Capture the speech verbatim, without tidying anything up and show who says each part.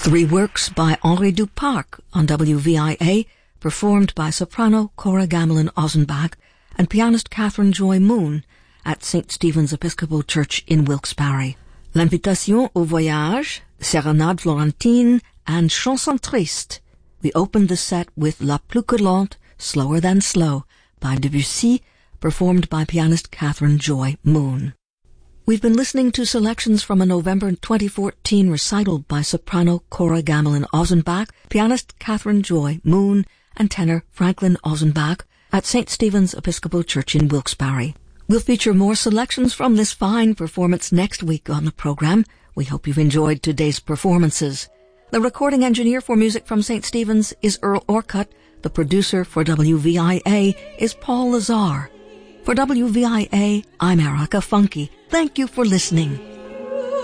Speaker 1: Three works by Henri Duparc on W V I A, performed by soprano Cora Gamelin-Ozenbach and pianist Catherine Joy Moon at Saint Stephen's Episcopal Church in Wilkes-Barre. L'Invitation au Voyage, Sérénade Florentine, and Chanson Triste. We opened the set with La Plus que Lente, Slower Than Slow, by Debussy, performed by pianist Catherine Joy Moon. We've been listening to selections from a November twenty fourteen recital by soprano Cora Gamelin-Ozenbach, pianist Catherine Joy Moon, and tenor Franklin Ozenbach at Saint Stephen's Episcopal Church in Wilkes-Barre. We'll feature more selections from this fine performance next week on the program. We hope you've enjoyed today's performances. The recording engineer for Music from Saint Stephen's is Earl Orcutt. The producer for W V I A is Paul Lazar. For W V I A, I'm Erica Funke. Thank you for listening.